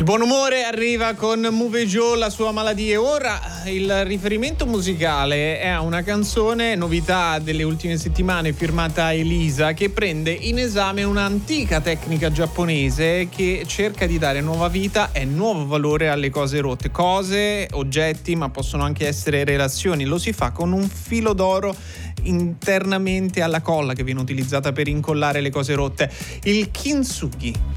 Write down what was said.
Il buon umore arriva con Move Joe, la sua malattia. Ora il riferimento musicale è a una canzone, novità delle ultime settimane, firmata Elisa, che prende in esame un'antica tecnica giapponese che cerca di dare nuova vita e nuovo valore alle cose rotte. Cose, oggetti, ma possono anche essere relazioni. Lo si fa con un filo d'oro internamente alla colla che viene utilizzata per incollare le cose rotte. Il kintsugi